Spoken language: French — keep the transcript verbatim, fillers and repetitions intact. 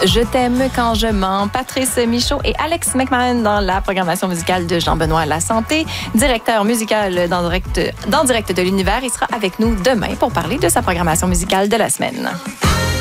Je t'aime quand je mens. Patrice Michaud et Alex McMahon dans la programmation musicale de Jean-Benoît Lasanté, directeur musical dans direct, dans direct de l'univers. Il sera avec nous demain pour parler de sa programmation musicale de la semaine.